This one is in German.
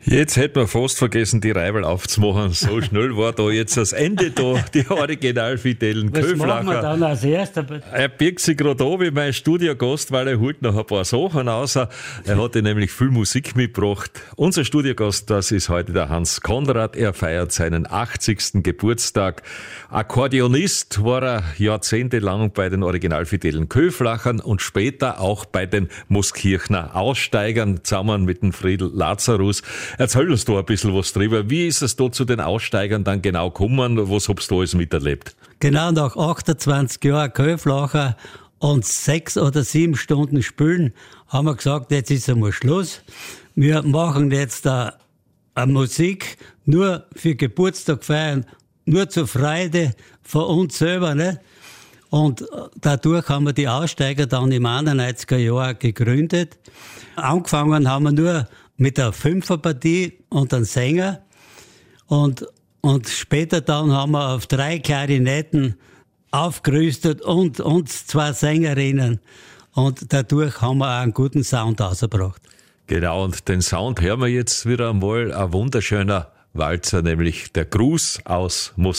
Jetzt hätten wir fast vergessen, die Reiberl aufzumachen. So schnell war da jetzt das Ende da, die originalfidelen Was machen wir Köflacher. dann als erstes? Er birgt sich gerade an wie mein Studiogast, weil er holt noch ein paar Sachen raus. Er hat nämlich viel Musik mitgebracht. Unser Studiogast, das ist heute der Hans Konrad. Er feiert seinen 80. Geburtstag. Akkordeonist war er jahrzehntelang bei den originalfidelen Köflachern und später auch bei den Muskirchner Aussteigern, zusammen mit dem Friedl Lazarus. Erzähl uns da ein bisschen was drüber. Wie ist es da zu den Aussteigern dann genau gekommen? Was habt ihr da alles miterlebt? Genau nach 28 Jahren Köflacher und 6 oder 7 Stunden Spülen haben wir gesagt, jetzt ist einmal Schluss. Wir machen jetzt eine Musik nur für Geburtstag feiern, nur zur Freude von uns selber, ne? Und dadurch haben wir die Aussteiger dann im 91er Jahr gegründet. Angefangen haben wir nur mit der Fünferpartie und einem Sänger. Und später dann haben wir auf 3 Klarinetten aufgerüstet und 2 Sängerinnen. Und dadurch haben wir auch einen guten Sound rausgebracht. Genau, und den Sound hören wir jetzt wieder einmal. Ein wunderschöner Walzer, nämlich der Gruß aus Moskau.